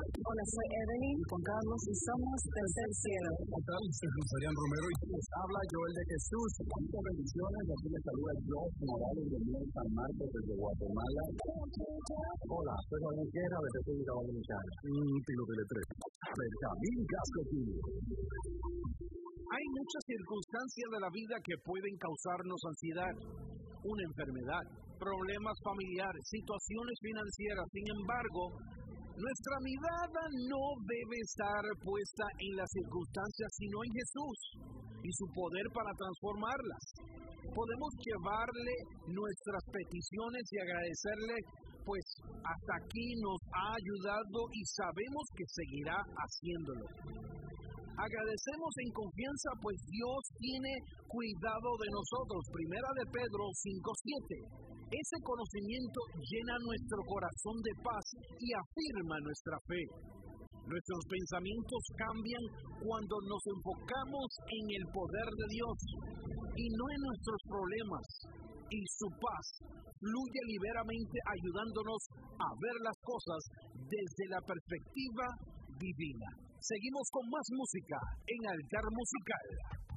Hola, soy Evelyn con Carlos y somos Tercer Cielo. ¿Qué tal? Soy José Adrián Romero y les habla Joel de Jesús. Muchas bendiciones. Aquí les saluda Joel Morales de San Marcos desde Guatemala. Hola, soy Juan Guerra de República Dominicana. Piloto de tres. Benjamín Gasco Jr. Hay muchas circunstancias de la vida que pueden causarnos ansiedad, una enfermedad, problemas familiares, situaciones financieras. Sin embargo, nuestra mirada no debe estar puesta en las circunstancias, sino en Jesús y su poder para transformarlas. Podemos llevarle nuestras peticiones y agradecerle, pues hasta aquí nos ha ayudado y sabemos que seguirá haciéndolo. Agradecemos en confianza, pues Dios tiene cuidado de nosotros. Primera de Pedro 5:7. Ese conocimiento llena nuestro corazón de paz y afirma nuestra fe. Nuestros pensamientos cambian cuando nos enfocamos en el poder de Dios y no en nuestros problemas. Y su paz fluye liberamente, ayudándonos a ver las cosas desde la perspectiva divina. Seguimos con más música en Altar Musical.